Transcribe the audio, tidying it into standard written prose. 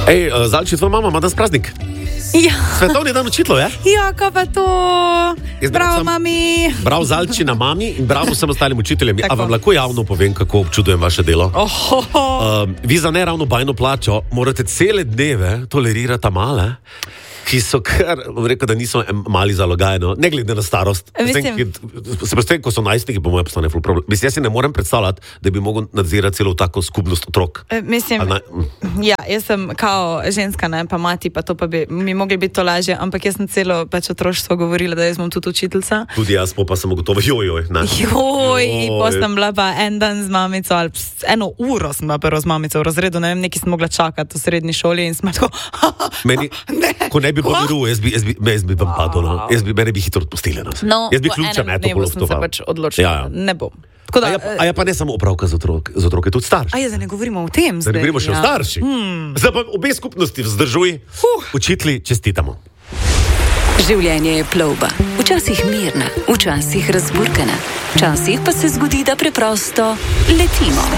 Zalči, tvoja mama ima danes praznik. Ja. Svetovni dan učiteljev, je? Ja, kaj pa to? Bravo, mami. Bravo Zalči na mami in bravo vsem ostalim učiteljem. Tako. A vam lahko javno povem, kako občudujem vaše delo? Vi za ne ravno bajno plačo morate cele dneve tolerirati male, ki so kar, rekel, da niso mali zalogajno, ne glede na starost. Se predstavljam, ko so najstniki, po mojem postane ful problem. Mislim, jaz si ne morem predstavljati, da bi mogel nadzirati celo tako skupnost otrok. Ja, jaz sem kao ženska, ne, pa mati, pa to pa bi mi mogli biti to lažje, ampak jaz sem celo pač otroštvo govorila, da jaz bom tudi učiteljica. Tudi jaz, pa sem gotovo, ne? Pa sem bila pa en dan z mamico, ali 1 uro sem bila prvo z mamico v razredu, ne vem, nekaj sem mogla čakati v srednji šoli in sem tako, ko ne bi pomiru, jaz bi vam padel, no. Mene bi hitro odpustili. No, jaz bi ključa ne to sem se pač odločila, ne bom. A je pa ne samo opravka za otroke, tudi starši. A je, da ne govorimo o tem zdaj. Da ne govorimo še o starših. Zdaj pa obe skupnosti vzdržuj, učitelji čestitamo. Življenje je plovba. Včasih mirna, včasih razburkana. Včasih pa se zgodi, da preprosto letimo.